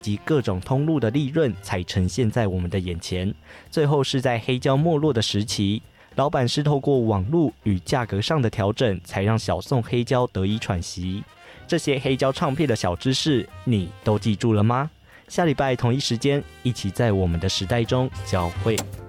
及各种通路的利润才呈现在我们的眼前。最后是在黑胶没落的时期，老板是透过网络与价格上的调整，才让小宋黑胶得以喘息。这些黑胶唱片的小知识，你都记住了吗？下礼拜同一时间，一起在我们的时代中交汇。